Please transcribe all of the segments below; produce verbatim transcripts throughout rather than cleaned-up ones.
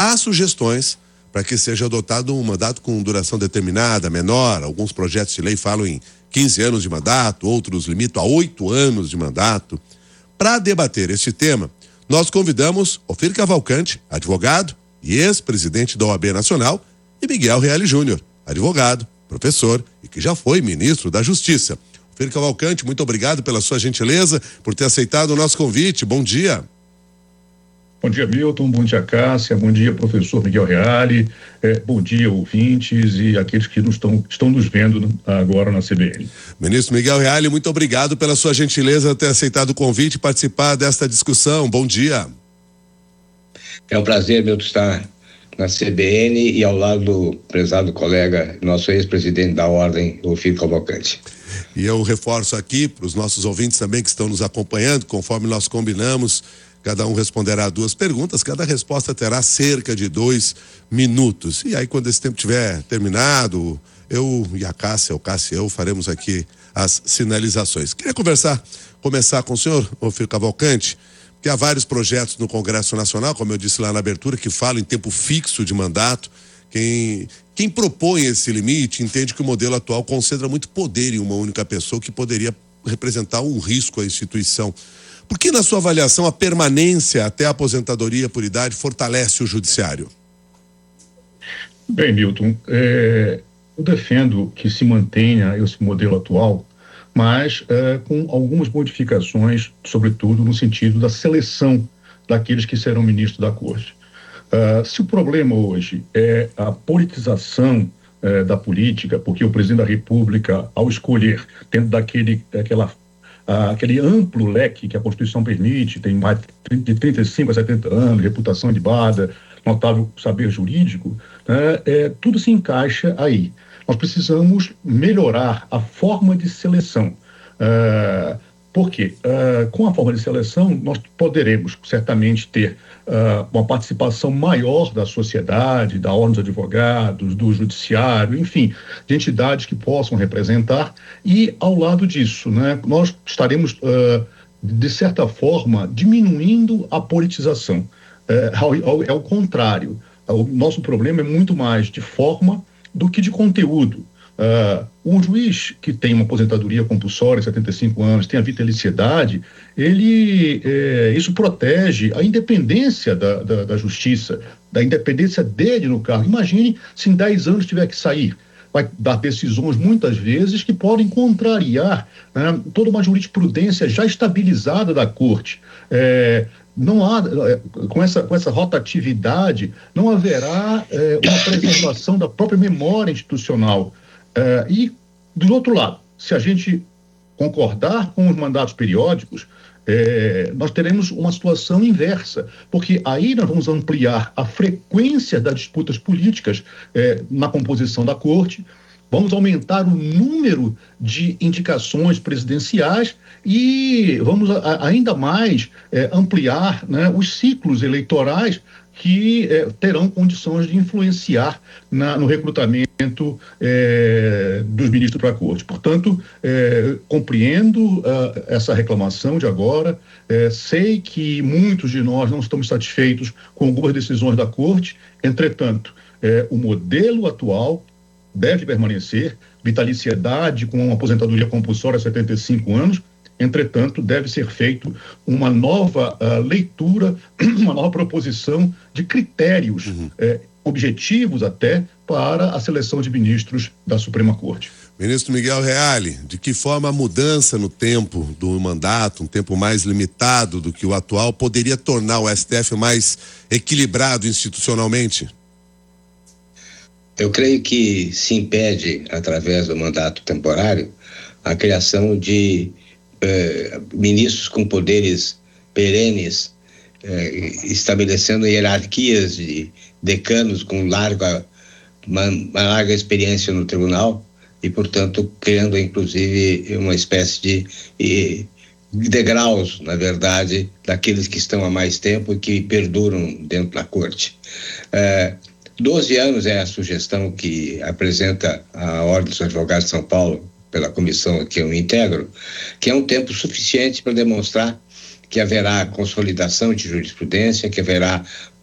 há sugestões para que seja adotado um mandato com duração determinada, menor. Alguns projetos de lei falam em quinze anos de mandato, outros limitam a oito anos de mandato. Para debater este tema, nós convidamos Ofir Cavalcante, advogado e ex-presidente da O A B Nacional, e Miguel Reale Júnior, advogado, professor e que já foi ministro da Justiça. Ofir Cavalcante, muito obrigado pela sua gentileza, por ter aceitado o nosso convite. Bom dia. Bom dia, Milton. Bom dia, Cássia. Bom dia, professor Miguel Reale. É, bom dia, ouvintes e aqueles que nos estão, estão nos vendo agora na C B N. Ministro Miguel Reale, muito obrigado pela sua gentileza de ter aceitado o convite e participar desta discussão. Bom dia. É um prazer, Milton, estar na C B N e ao lado do prezado colega, nosso ex-presidente da Ordem, Ofir Cavalcante. E eu reforço aqui para os nossos ouvintes também que estão nos acompanhando, conforme nós combinamos, cada um responderá duas perguntas, cada resposta terá cerca de dois minutos. E aí, quando esse tempo tiver terminado, eu e a Cássia, o Cássia e eu, faremos aqui as sinalizações. Queria conversar, começar com o senhor, Ofir Cavalcante, que há vários projetos no Congresso Nacional, como eu disse lá na abertura, que falam em tempo fixo de mandato. Quem, quem propõe esse limite entende que o modelo atual concentra muito poder em uma única pessoa, que poderia representar um risco à instituição. Por que, na sua avaliação, a permanência até a aposentadoria por idade fortalece o judiciário? Bem, Milton, é, eu defendo que se mantenha esse modelo atual, mas é, com algumas modificações, sobretudo no sentido da seleção daqueles que serão ministros da Corte. Uh, se o problema hoje é a politização uh, da política, porque o presidente da República, ao escolher, dentro daquele, daquela, uh, aquele amplo leque que a Constituição permite, tem mais de trinta e cinco a setenta anos, reputação ilibada, notável saber jurídico, uh, é, tudo se encaixa aí. Nós precisamos melhorar a forma de seleção. Uh, Por quê? Uh, com a forma de seleção, nós poderemos certamente ter uh, uma participação maior da sociedade, da ordem dos advogados, do judiciário, enfim, de entidades que possam representar, e ao lado disso, né, nós estaremos, uh, de certa forma, diminuindo a politização. Uh, é o contrário. O nosso problema é muito mais de forma do que de conteúdo. Uh, um juiz que tem uma aposentadoria compulsória, setenta e cinco anos, tem a vitaliciedade, ele, é, isso protege a independência da, da, da justiça, da independência dele no cargo. Imagine se em dez anos tiver que sair. Vai dar decisões, muitas vezes, que podem contrariar, né, toda uma jurisprudência já estabilizada da Corte. É, não há, com essa, com essa rotatividade, não haverá é, uma preservação da própria memória institucional. Uh, e, do outro lado, se a gente concordar com os mandatos periódicos, eh, nós teremos uma situação inversa, porque aí nós vamos ampliar a frequência das disputas políticas eh, na composição da Corte, vamos aumentar o número de indicações presidenciais e vamos a, ainda mais eh, ampliar, né, os ciclos eleitorais que eh, terão condições de influenciar na, no recrutamento eh, dos ministros para a Corte. Portanto, eh, compreendo uh, essa reclamação de agora, eh, sei que muitos de nós não estamos satisfeitos com algumas decisões da Corte, entretanto, eh, o modelo atual deve permanecer, vitaliciedade com uma aposentadoria compulsória a setenta e cinco anos, entretanto, deve ser feito uma nova uh, leitura, uma nova proposição de critérios uhum. eh, objetivos até para a seleção de ministros da Suprema Corte. Ministro Miguel Reale, de que forma a mudança no tempo do mandato, um tempo mais limitado do que o atual, poderia tornar o S T F mais equilibrado institucionalmente? Eu creio que se impede, através do mandato temporário, a criação de Eh, ministros com poderes perenes, eh, estabelecendo hierarquias de decanos com larga, uma, uma larga experiência no tribunal e, portanto, criando, inclusive, uma espécie de eh, degraus, na verdade, daqueles que estão há mais tempo e que perduram dentro da Corte. Eh, doze anos é a sugestão que apresenta a Ordem dos Advogados de São Paulo, pela comissão que eu integro, que é um tempo suficiente para demonstrar que haverá consolidação de jurisprudência, que haverá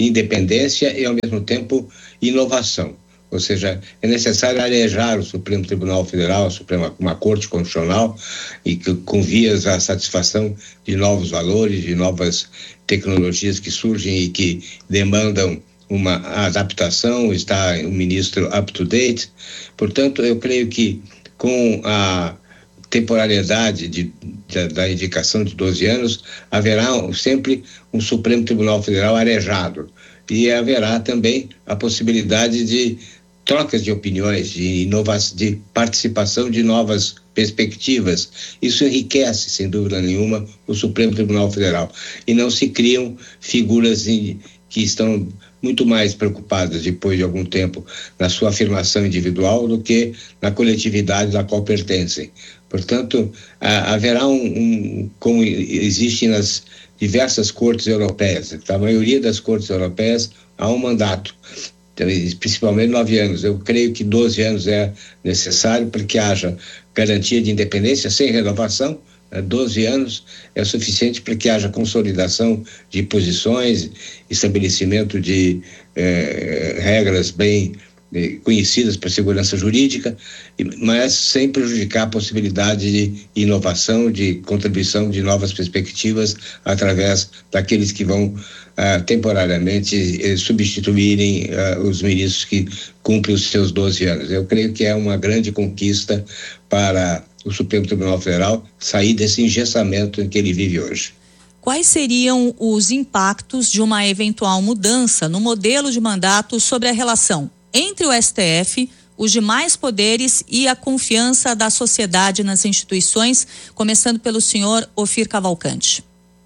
independência e, ao mesmo tempo, inovação. Ou seja, é necessário arejar o Supremo Tribunal Federal, a Suprema, uma Corte Constitucional, e que, com vias à satisfação de novos valores, de novas tecnologias que surgem e que demandam uma adaptação, está o ministro up-to-date. Portanto, eu creio que com a temporalidade de, de, da indicação de doze anos, haverá sempre um Supremo Tribunal Federal arejado. E haverá também a possibilidade de trocas de opiniões, de inovação, de participação de novas perspectivas. Isso enriquece, sem dúvida nenhuma, o Supremo Tribunal Federal. E não se criam figuras in, que estão muito mais preocupadas, depois de algum tempo, na sua afirmação individual do que na coletividade da qual pertencem. Portanto, a, haverá um, um, como existe nas diversas cortes europeias, na maioria das cortes europeias há um mandato, principalmente nove anos. Eu creio que doze anos é necessário para que haja garantia de independência sem renovação. doze anos é suficiente para que haja consolidação de posições, estabelecimento de eh, regras bem eh, conhecidas para a segurança jurídica, mas sem prejudicar a possibilidade de inovação, de contribuição de novas perspectivas através daqueles que vão Uh, temporariamente uh, substituírem uh, os ministros que cumprem os seus doze anos. Eu creio que é uma grande conquista para o Supremo Tribunal Federal sair desse engessamento em que ele vive hoje. Quais seriam os impactos de uma eventual mudança no modelo de mandato sobre a relação entre o S T F, os demais poderes e a confiança da sociedade nas instituições, começando pelo senhor Ofir Cavalcante?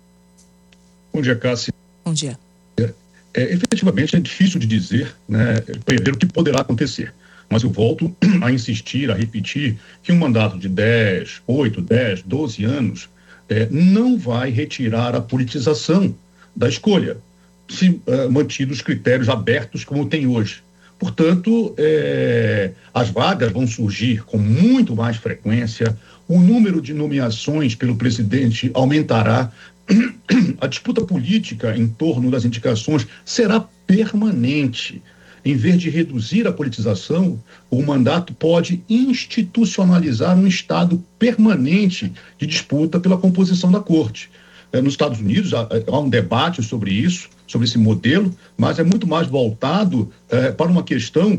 Bom dia, Cássia. Bom dia. É, é, efetivamente é difícil de dizer, né, prever o que poderá acontecer, mas eu volto a insistir, a repetir que um mandato de dez, oito, dez, doze anos é, não vai retirar a politização da escolha, se é, mantidos os critérios abertos como tem hoje. Portanto, é, as vagas vão surgir com muito mais frequência, o número de nomeações pelo presidente aumentará, a disputa política em torno das indicações será permanente. Em vez de reduzir a politização, o mandato pode institucionalizar um estado permanente de disputa pela composição da corte. É, nos Estados Unidos há, há um debate sobre isso, sobre esse modelo, mas é muito mais voltado é, para uma questão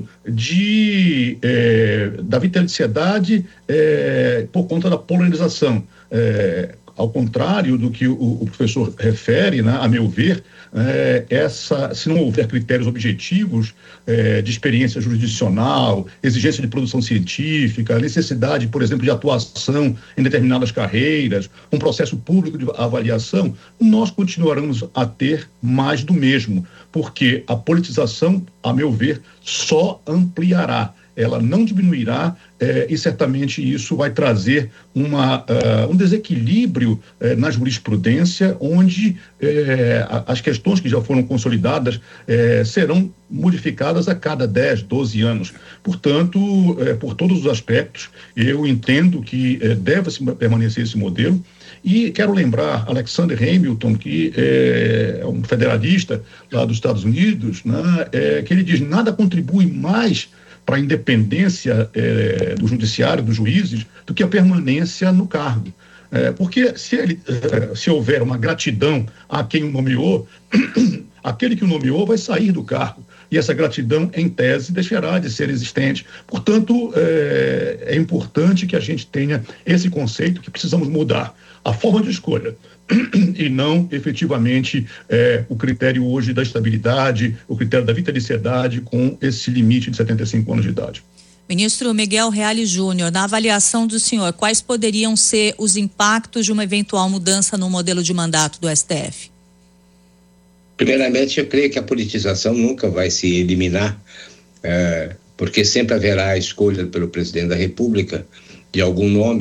de, é, da vitaliciedade é, por conta da polarização. É, Ao contrário do que o, o professor refere, né, a meu ver, é, essa, se não houver critérios objetivos é, de experiência jurisdicional, exigência de produção científica, necessidade, por exemplo, de atuação em determinadas carreiras, um processo público de avaliação, nós continuaremos a ter mais do mesmo, porque a politização, a meu ver, só ampliará. Ela não diminuirá eh, e certamente isso vai trazer uma, uh, um desequilíbrio eh, na jurisprudência, onde eh, as questões que já foram consolidadas eh, serão modificadas a cada dez, doze anos. Portanto, eh, por todos os aspectos, eu entendo que eh, deve permanecer esse modelo. E quero lembrar Alexander Hamilton, que é um federalista lá dos Estados Unidos, né, é, que ele diz: nada contribui mais para a independência eh, do judiciário, dos juízes, do que a permanência no cargo. Eh, porque se, ele, eh, se houver uma gratidão a quem o nomeou, aquele que o nomeou vai sair do cargo. E essa gratidão, em tese, deixará de ser existente. Portanto, eh, é importante que a gente tenha esse conceito que precisamos mudar. A forma de escolha e não, efetivamente, é, o critério hoje da estabilidade, o critério da vitaliciedade com esse limite de setenta e cinco anos de idade. Ministro Miguel Reale Júnior, na avaliação do senhor, quais poderiam ser os impactos de uma eventual mudança no modelo de mandato do S T F? Primeiramente, eu creio que a politização nunca vai se eliminar, é, porque sempre haverá a escolha pelo presidente da República de algum nome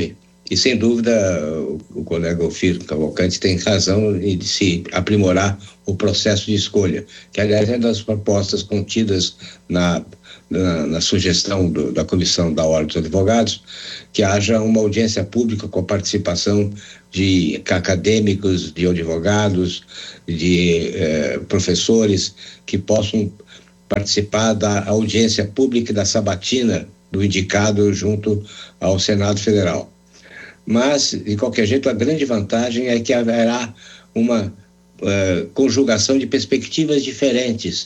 E, sem dúvida, o, o colega Ofir Cavalcante tem razão em se aprimorar o processo de escolha, que, aliás, é das propostas contidas na, na, na sugestão do, da Comissão da Ordem dos Advogados, que haja uma audiência pública com a participação de acadêmicos, de advogados, de eh, professores, que possam participar da audiência pública e da sabatina do indicado junto ao Senado Federal. Mas, de qualquer jeito, a grande vantagem é que haverá uma uh, conjugação de perspectivas diferentes,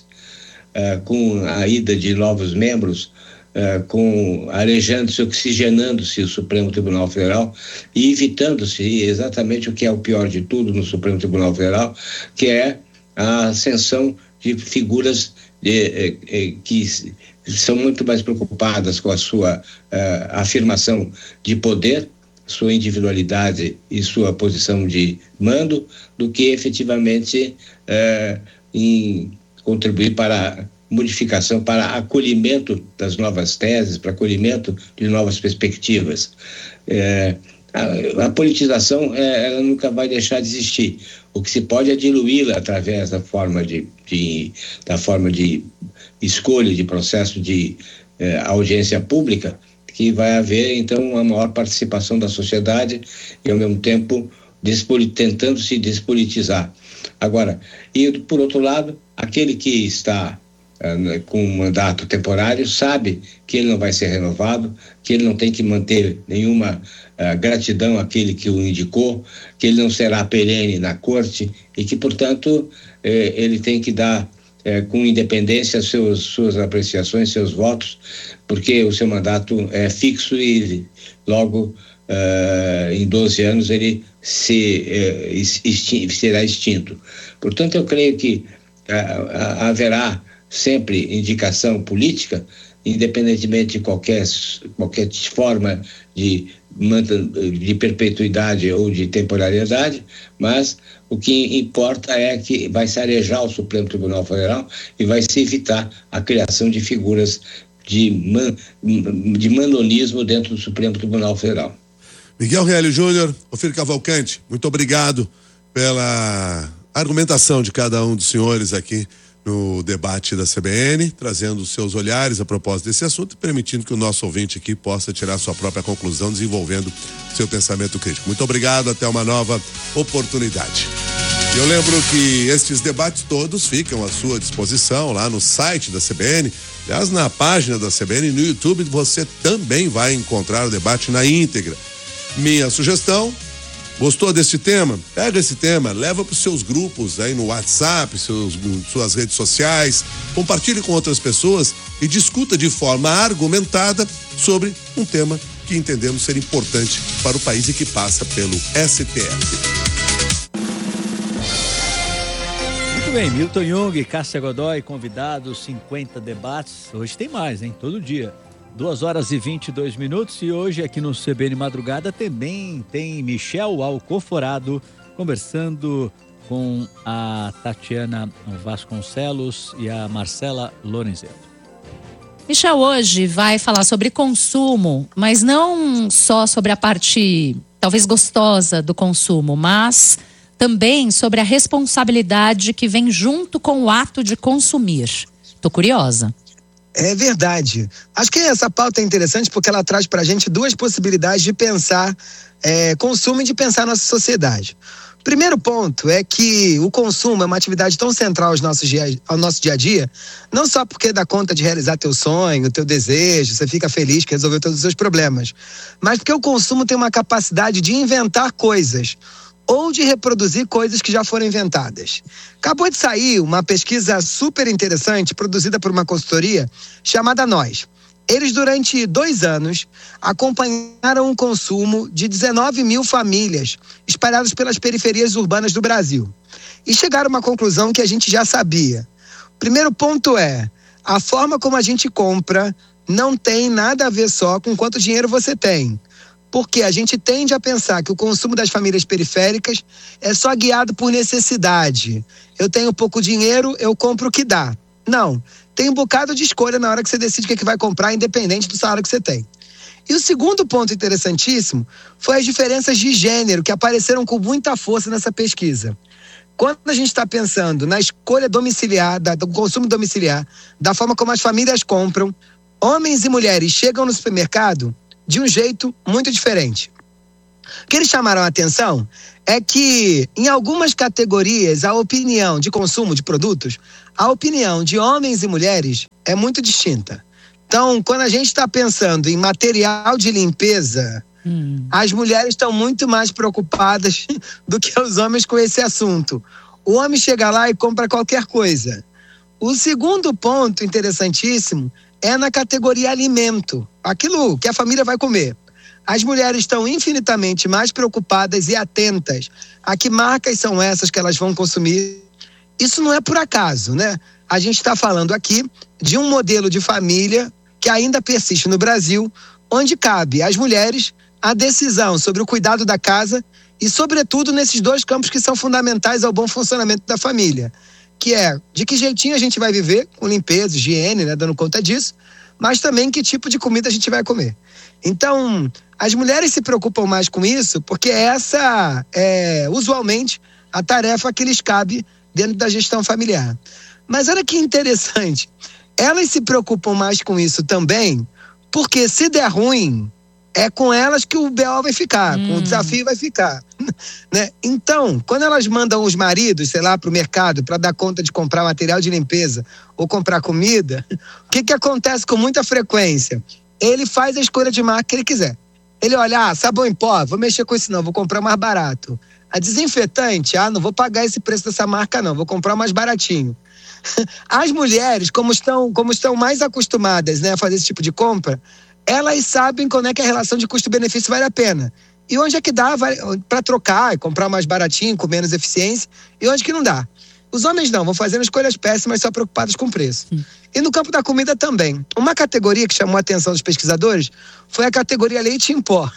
uh, com a ida de novos membros, uh, com arejando-se, oxigenando-se o Supremo Tribunal Federal e evitando-se exatamente o que é o pior de tudo no Supremo Tribunal Federal, que é a ascensão de figuras de, eh, eh, que são muito mais preocupadas com a sua uh, afirmação de poder, sua individualidade e sua posição de mando, do que efetivamente eh, em contribuir para a modificação, para acolhimento das novas teses, para acolhimento de novas perspectivas. Eh, a, a politização eh, ela nunca vai deixar de existir. O que se pode é diluí-la através da forma de, de, da forma de escolha, de processo de eh, audiência pública, que vai haver, então, uma maior participação da sociedade e, ao mesmo tempo, despoli- tentando se despolitizar. Agora, e por outro lado, aquele que está uh, com um mandato temporário sabe que ele não vai ser renovado, que ele não tem que manter nenhuma uh, gratidão àquele que o indicou, que ele não será perene na corte e que, portanto, eh, ele tem que dar É, com independência seus, suas apreciações, seus votos, porque o seu mandato é fixo e logo uh, em doze anos ele se, uh, extin- será extinto. Portanto, eu creio que uh, uh, haverá sempre indicação política, independentemente de qualquer, qualquer forma de, de perpetuidade ou de temporariedade, mas o que importa é que vai se arejar o Supremo Tribunal Federal e vai se evitar a criação de figuras de, man, de manonismo dentro do Supremo Tribunal Federal. Miguel Reale Júnior, Ofir Cavalcante, muito obrigado pela argumentação de cada um dos senhores aqui no debate da C B N, trazendo os seus olhares a propósito desse assunto e permitindo que o nosso ouvinte aqui possa tirar sua própria conclusão, desenvolvendo seu pensamento crítico. Muito obrigado, até uma nova oportunidade. Eu lembro que estes debates todos ficam à sua disposição lá no site da C B N. Aliás, na página da C B N no YouTube você também vai encontrar o debate na íntegra. Minha sugestão: gostou desse tema? Pega esse tema, leva para os seus grupos aí no WhatsApp, seus, suas redes sociais, compartilhe com outras pessoas e discuta de forma argumentada sobre um tema que entendemos ser importante para o país e que passa pelo S T F. Muito bem, Milton Jung, Cássia Godoy, convidados, cinquenta debates. Hoje tem mais, hein? Todo dia. duas horas e vinte e dois minutos e hoje aqui no C B N Madrugada também tem Michel Alcoforado conversando com a Tatiana Vasconcelos e a Marcela Lorenzetti. Michel hoje vai falar sobre consumo, mas não só sobre a parte talvez gostosa do consumo, mas também sobre a responsabilidade que vem junto com o ato de consumir. Tô curiosa. É verdade. Acho que essa pauta é interessante porque ela traz pra gente duas possibilidades de pensar é, consumo e de pensar nossa sociedade. O primeiro ponto é que o consumo é uma atividade tão central aos nossos dia, ao nosso dia a dia, não só porque dá conta de realizar teu sonho, teu desejo, você fica feliz que resolveu todos os seus problemas, mas porque o consumo tem uma capacidade de inventar coisas ou de reproduzir coisas que já foram inventadas. Acabou de sair uma pesquisa super interessante produzida por uma consultoria chamada Nós. Eles, durante dois anos, acompanharam o consumo de dezenove mil famílias espalhadas pelas periferias urbanas do Brasil. E chegaram a uma conclusão que a gente já sabia. O primeiro ponto é, a forma como a gente compra não tem nada a ver só com quanto dinheiro você tem. Porque a gente tende a pensar que o consumo das famílias periféricas é só guiado por necessidade. Eu tenho pouco dinheiro, eu compro o que dá. Não, tem um bocado de escolha na hora que você decide o que, é que vai comprar, independente do salário que você tem. E o segundo ponto interessantíssimo foi as diferenças de gênero que apareceram com muita força nessa pesquisa. Quando a gente está pensando na escolha domiciliar, da, do consumo domiciliar, da forma como as famílias compram, homens e mulheres chegam no supermercado de um jeito muito diferente. O que eles chamaram a atenção é que, em algumas categorias, a opinião de consumo de produtos, a opinião de homens e mulheres é muito distinta. Então, quando a gente está pensando em material de limpeza, hum. as mulheres estão muito mais preocupadas do que os homens com esse assunto. O homem chega lá e compra qualquer coisa. O segundo ponto interessantíssimo é na categoria alimento, aquilo que a família vai comer. As mulheres estão infinitamente mais preocupadas e atentas a que marcas são essas que elas vão consumir. Isso não é por acaso, né? A gente está falando aqui de um modelo de família que ainda persiste no Brasil, onde cabe às mulheres a decisão sobre o cuidado da casa e, sobretudo, nesses dois campos que são fundamentais ao bom funcionamento da família, que é de que jeitinho a gente vai viver, com limpeza, higiene, né, dando conta disso, mas também que tipo de comida a gente vai comer. Então, as mulheres se preocupam mais com isso porque essa é, usualmente, a tarefa que lhes cabe dentro da gestão familiar. Mas olha que interessante, elas se preocupam mais com isso também porque se der ruim, é com elas que o B O vai ficar, hum. com o desafio vai ficar. Né? Então, quando elas mandam os maridos, sei lá, para o mercado para dar conta de comprar material de limpeza ou comprar comida, o que que acontece com muita frequência? Ele faz a escolha de marca que ele quiser. Ele olha, ah, sabão em pó, vou mexer com isso não, vou comprar mais barato. A desinfetante, ah, não vou pagar esse preço dessa marca não, vou comprar mais baratinho. As mulheres, como estão, como estão mais acostumadas, né, a fazer esse tipo de compra, elas sabem quando é que a relação de custo-benefício vale a pena. E onde é que dá para trocar e comprar mais baratinho, com menos eficiência, e onde que não dá. Os homens não, vão fazendo escolhas péssimas, só preocupados com o preço. Hum. E no campo da comida também. Uma categoria que chamou a atenção dos pesquisadores foi a categoria leite em pó.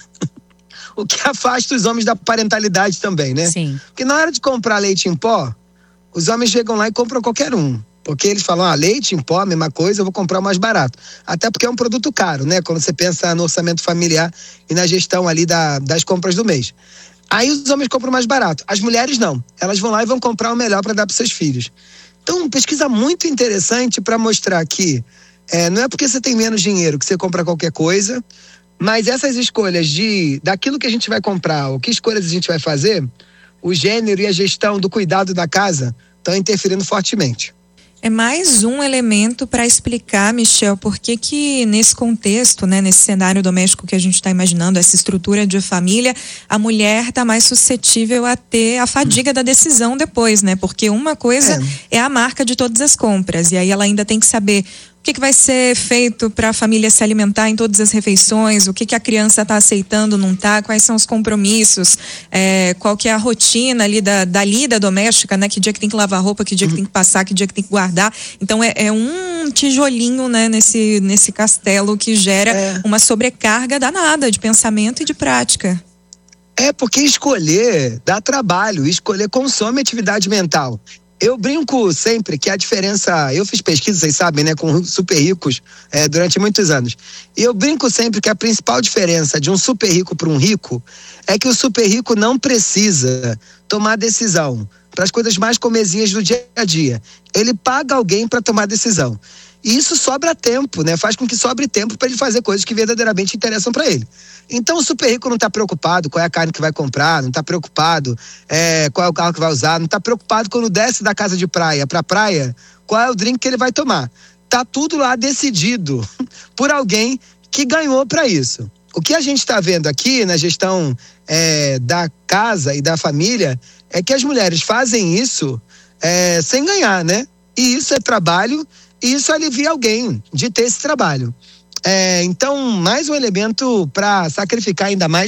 O que afasta os homens da parentalidade também, né? Sim. Porque na hora de comprar leite em pó, os homens chegam lá e compram qualquer um. Porque eles falam, ah, leite em pó, a mesma coisa, eu vou comprar o mais barato. Até porque é um produto caro, né? Quando você pensa no orçamento familiar e na gestão ali da, das compras do mês. Aí os homens compram mais barato. As mulheres não. Elas vão lá e vão comprar o melhor para dar para seus filhos. Então, pesquisa muito interessante para mostrar que é, não é porque você tem menos dinheiro que você compra qualquer coisa, mas essas escolhas de daquilo que a gente vai comprar, ou que escolhas a gente vai fazer, o gênero e a gestão do cuidado da casa estão interferindo fortemente. É mais um elemento para explicar, Michel, por que que nesse contexto, né, nesse cenário doméstico que a gente está imaginando, essa estrutura de família, a mulher está mais suscetível a ter a fadiga da decisão depois, né? Porque uma coisa é. é a marca de todas as compras, e aí ela ainda tem que saber o que que vai ser feito para a família se alimentar em todas as refeições, o que que a criança está aceitando, não está, quais são os compromissos, é, qual que é a rotina ali da, da lida doméstica, né? Que dia que tem que lavar roupa, que dia que tem que passar, que dia que tem que guardar. Então é, é um tijolinho, né? Nesse, nesse castelo que gera é. uma sobrecarga danada de pensamento e de prática. É porque escolher dá trabalho, escolher consome atividade mental. Eu brinco sempre que a diferença, eu fiz pesquisa, vocês sabem, né, com super ricos é, durante muitos anos. E eu brinco sempre que a principal diferença de um super rico para um rico é que o super rico não precisa tomar decisão para as coisas mais comezinhas do dia a dia. Ele paga alguém para tomar decisão. E isso sobra tempo, né? Faz com que sobre tempo para ele fazer coisas que verdadeiramente interessam para ele. Então o super rico não está preocupado qual é a carne que vai comprar, não está preocupado é, qual é o carro que vai usar, não está preocupado quando desce da casa de praia para praia, qual é o drink que ele vai tomar. Tá tudo lá decidido por alguém que ganhou para isso. O que a gente está vendo aqui na gestão é, da casa e da família é que as mulheres fazem isso é, sem ganhar, né? E isso é trabalho. E isso alivia alguém de ter esse trabalho. É, então, mais um elemento para sacrificar ainda mais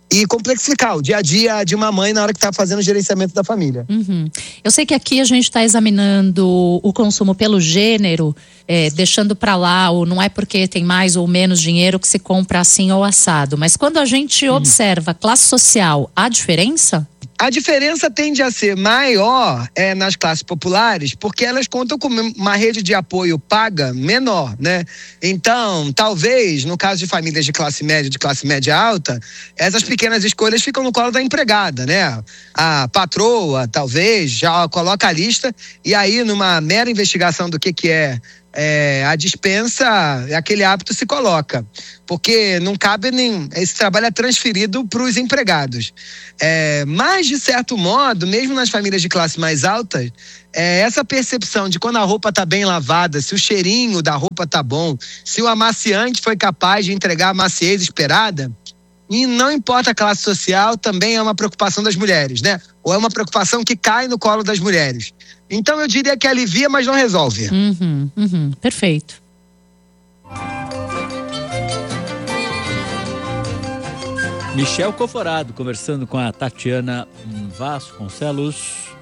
e complexificar o dia a dia de uma mãe na hora que está fazendo o gerenciamento da família. Uhum. Eu sei que aqui a gente está examinando o consumo pelo gênero, é, deixando para lá, ou não é porque tem mais ou menos dinheiro que se compra assim ou assado, mas quando a gente uhum. observa classe social, há diferença? A diferença tende a ser maior é, nas classes populares, porque elas contam com uma rede de apoio paga menor, né? Então, talvez, no caso de famílias de classe média, de classe média alta, essas pequenas escolhas ficam no colo da empregada, né? A patroa, talvez, já coloca a lista e aí, numa mera investigação do que que é É, a dispensa, aquele hábito se coloca, porque não cabe nem, esse trabalho é transferido para os empregados, é, mas de certo modo, mesmo nas famílias de classe mais alta, é, essa percepção de quando a roupa tá bem lavada, se o cheirinho da roupa tá bom, se o amaciante foi capaz de entregar a maciez esperada, e não importa a classe social, também é uma preocupação das mulheres, né? Ou é uma preocupação que cai no colo das mulheres. Então eu diria que alivia, mas não resolve. Uhum, uhum, perfeito. Michel Coforado conversando com a Tatiana Vasconcelos.